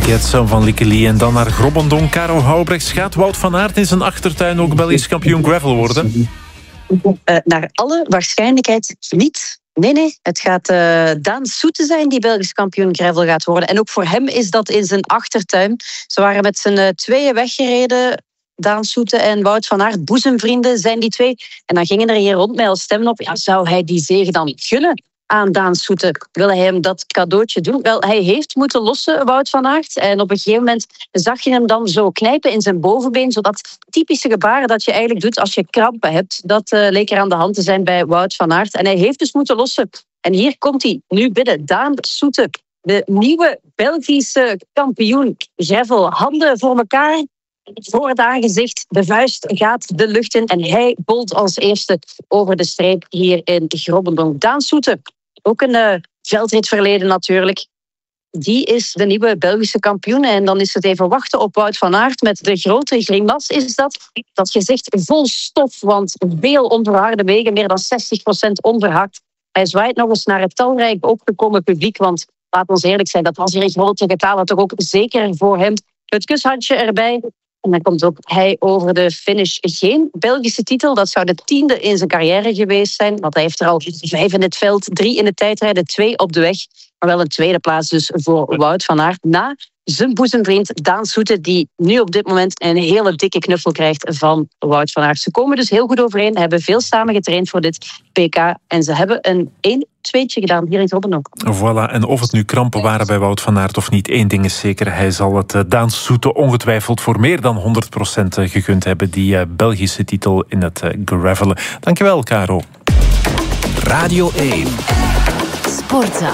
Getson van Likkelie. En dan naar Grobbendonck. Caro Houbrechts. Gaat Wout van Aert in zijn achtertuin ook Belgisch kampioen gravel worden? Naar alle waarschijnlijkheid niet. Nee. Het gaat Daan Soete zijn die Belgisch kampioen gravel gaat worden. En ook voor hem is dat in zijn achtertuin. Ze waren met z'n tweeën weggereden. Daan Soete en Wout van Aert, boezemvrienden zijn die twee. En dan gingen er hier rond mij al stemmen op. Ja, zou hij die zege dan gunnen aan Daan Soete? Wil hij hem dat cadeautje doen? Wel, hij heeft moeten lossen, Wout van Aert. En op een gegeven moment zag je hem dan zo knijpen in zijn bovenbeen. Zodat typische gebaren dat je eigenlijk doet als je krampen hebt. Dat leek er aan de hand te zijn bij Wout van Aert. En hij heeft dus moeten lossen. En hier komt hij nu binnen. Daan Soete, de nieuwe Belgische kampioen gravel. Handen voor elkaar. Voor het aangezicht, de vuist gaat de lucht in en hij bolt als eerste over de streep hier in Grobbendonck. Daan Soete, ook een veldritverleden natuurlijk. Die is de nieuwe Belgische kampioen. En dan is het even wachten op Wout van Aert. Met de grote grimas is dat gezicht vol stof. Want veel onverharde wegen, meer dan 60% onverhakt. Hij zwaait nog eens naar het talrijk opgekomen publiek. Want laat ons eerlijk zijn, dat was hier in grote getalen toch ook zeker voor hem. Het kushandje erbij. En dan komt ook hij over de finish. Geen Belgische titel, dat zou de 10e in zijn carrière geweest zijn. Want hij heeft er al 5 in het veld, 3 in de tijdrijden, 2 op de weg. Maar wel een tweede plaats dus voor Wout van Aert. Na zijn boezemvriend Daan Soete, die nu op dit moment een hele dikke knuffel krijgt van Wout van Aert. Ze komen dus heel goed overeen, hebben veel samen getraind voor dit PK. En ze hebben een 1-2'tje gedaan hier in Grobbendonck. Voilà, en of het nu krampen waren bij Wout van Aert of niet, één ding is zeker. Hij zal het Daan Soete ongetwijfeld voor meer dan 100% gegund hebben. Die Belgische titel in het gravelen. Dankjewel, Caro. Radio 1. Sportza.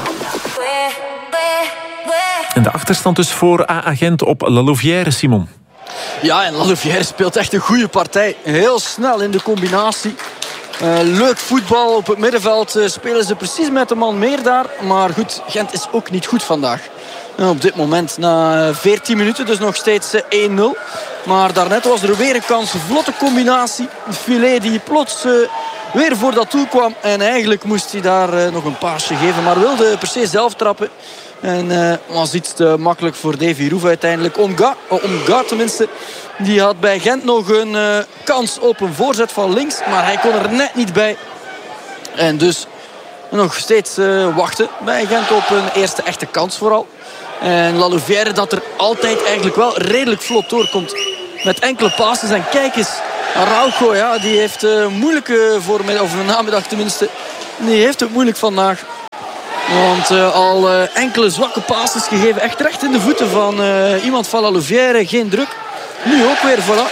En de achterstand dus voor AA Gent op La Louvière, Simon. Ja, en La Louvière speelt echt een goede partij. Heel snel in de combinatie. Leuk voetbal op het middenveld. Spelen ze precies met een man meer daar. Maar goed, Gent is ook niet goed vandaag. Op dit moment, na 14 minuten, dus nog steeds 1-0. Maar daarnet was er weer een kans. Vlotte combinatie. Filet die plots weer voor dat doel kwam. En eigenlijk moest hij daar nog een paasje geven. Maar wilde per se zelf trappen. En was iets te makkelijk voor Davy Roef uiteindelijk. Onga tenminste. Die had bij Gent nog een kans op een voorzet van links. Maar hij kon er net niet bij. En dus nog steeds wachten bij Gent op een eerste echte kans vooral. En La Louvière dat er altijd eigenlijk wel redelijk vlot doorkomt. Met enkele passes. En kijk eens, Araujo, ja, die heeft moeilijke voormiddag, of namiddag tenminste. Die heeft het moeilijk vandaag. Want al enkele zwakke passes gegeven. Echt recht in de voeten van iemand van La Louvière. Geen druk. Nu ook weer, voilà.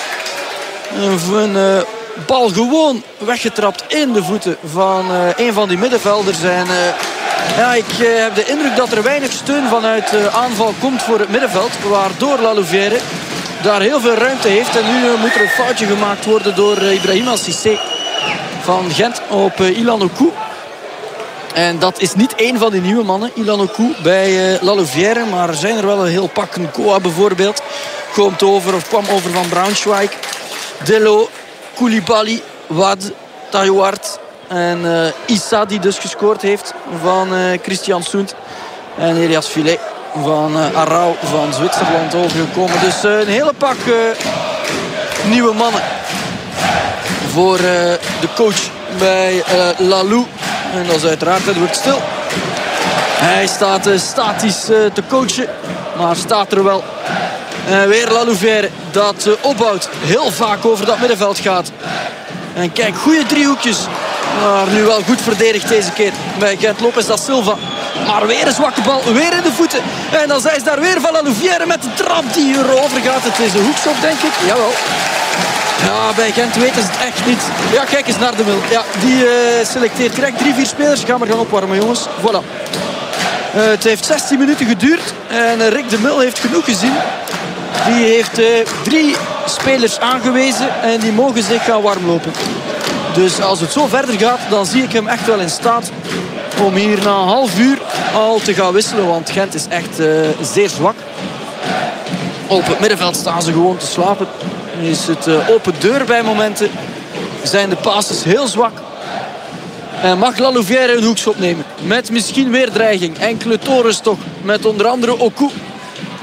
Een bal gewoon weggetrapt in de voeten van een van die middenvelders. En ja, ik heb de indruk dat er weinig steun vanuit aanval komt voor het middenveld. Waardoor La Louvière daar heel veel ruimte heeft. En nu moet er een foutje gemaakt worden door Ibrahima Cissé van Gent op Ilan Okou. En dat is niet één van die nieuwe mannen, Ilan Okou, bij La Louvière. Maar er zijn er wel een heel pak. Nkoa bijvoorbeeld kwam over van Braunschweig. Delo, Koulibaly, Wad, Taouart en Issa die dus gescoord heeft van Christian Soent. En Elias Filet van Arau van Zwitserland overgekomen. Dus een hele pak nieuwe mannen voor de coach bij Lalou. En dat is uiteraard Edward Stil. Hij staat statisch te coachen, maar staat er wel. En weer La Louvière dat opbouwt. Heel vaak over dat middenveld gaat. En kijk, goede driehoekjes. Maar nu wel goed verdedigd deze keer bij Gent Lopez da Silva. Maar weer een zwakke bal, weer in de voeten. En dan zijn ze daar weer van La Louvière met de trap die erover gaat. Het is een hoekschop, denk ik. Jawel. Ja, bij Gent weten ze het echt niet. Ja, kijk eens naar de Mil. Ja, die selecteert direct 3-4 spelers. Gaan maar gaan opwarmen, jongens. Voilà. Het heeft 16 minuten geduurd. En Rick de Mil heeft genoeg gezien. Die heeft 3 spelers aangewezen. En die mogen zich gaan warmlopen. Dus als het zo verder gaat, dan zie ik hem echt wel in staat om hier na een half uur al te gaan wisselen. Want Gent is echt zeer zwak. Op het middenveld staan ze gewoon te slapen. Is het open deur bij momenten. Zijn de passes heel zwak. En mag La Louvière een hoekschop nemen. Met misschien weer dreiging. Enkele torens toch. Met onder andere Okou.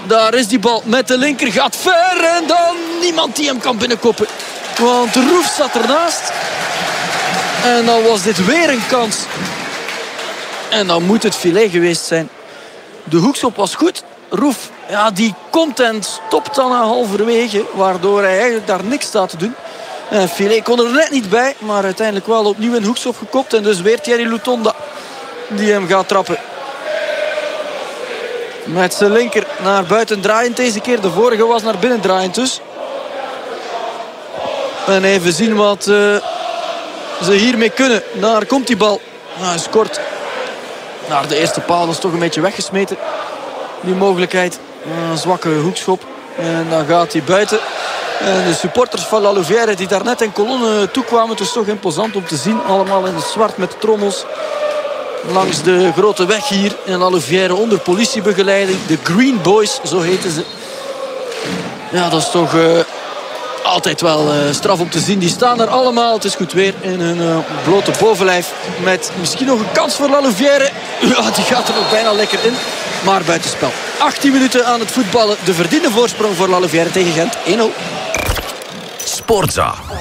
Daar is die bal met de linker. Gaat ver en dan niemand die hem kan binnenkoppen. Want Roef zat ernaast. En dan was dit weer een kans. En dan moet het filet geweest zijn. De hoekschop was goed. Roef, ja, die komt en stopt dan halverwege. Waardoor hij eigenlijk daar niks staat te doen. Filet kon er net niet bij. Maar uiteindelijk wel opnieuw een hoekschop gekopt. En dus weer Thierry Lutonda die hem gaat trappen. Met zijn linker naar buiten draaiend deze keer. De vorige was naar binnen draaiend dus. En even zien wat ze hiermee kunnen. Daar komt die bal. Hij scoort naar de eerste paal. Dat is toch een beetje weggesmeten. Die mogelijkheid. Een zwakke hoekschop. En dan gaat hij buiten. En de supporters van La Louvière die daar net in kolonne toekwamen. Het is toch imposant om te zien. Allemaal in het zwart met trommels. Langs de grote weg hier in La Louvière onder politiebegeleiding. De Green Boys, zo heten ze. Ja, dat is toch altijd wel straf om te zien. Die staan er allemaal, het is goed weer, in hun blote bovenlijf. Met misschien nog een kans voor La Louvière. Ja, die gaat er nog bijna lekker in. Maar buitenspel. 18 minuten aan het voetballen. De verdiende voorsprong voor La Louvière tegen Gent. 1-0. Sportza.